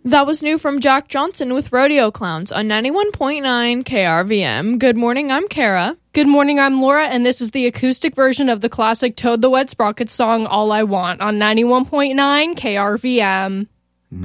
That was new from Jack Johnson with Rodeo Clowns on 91.9 KRVM. Good morning, I'm Kara. Good morning, I'm Laura, and this is the acoustic version of the classic Toad the Wet Sprocket song, All I Want, on 91.9 KRVM.